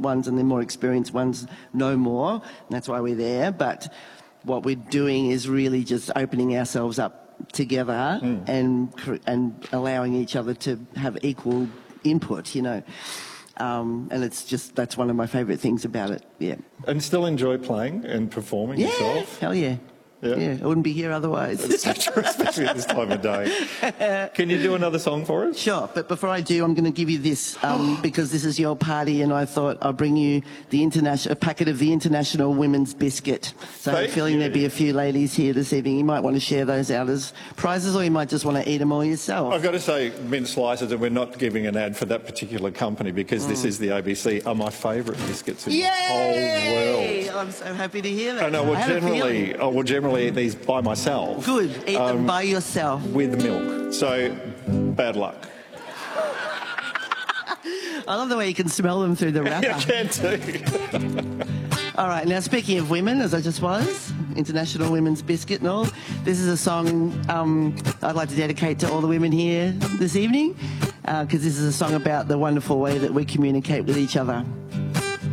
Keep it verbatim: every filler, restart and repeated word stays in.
ones and the more experienced ones know more, and that's why we're there. But what we're doing is really just opening ourselves up together mm. and and allowing each other to have equal input, you know. Um, and it's just, that's one of my favourite things about it, yeah. And still enjoy playing and performing yeah, yourself? Hell yeah. Yeah. yeah, I wouldn't be here otherwise. That's so true, especially at this time of day. Can you do another song for us? Sure, but before I do, I'm going to give you this um, because this is your party, and I thought I'll bring you the international a packet of the International Women's Biscuit. So Thank I'm feeling you. there'd be a few ladies here this evening. You might want to share those out as prizes, or you might just want to eat them all yourself. I've got to say, mint slices, and we're not giving an ad for that particular company because mm. this is the A B C, are my favourite biscuits in Yay! the whole world. I'm so happy to hear that. I know. Well, generally, I will generally eat these by myself. Good. Eat um, them by yourself. With milk. So, bad luck. I love the way you can smell them through the wrapper. I can too. All right, now speaking of women, as I just was, International Women's Biscuit and all, this is a song um, I'd like to dedicate to all the women here this evening, because uh, this is a song about the wonderful way that we communicate with each other.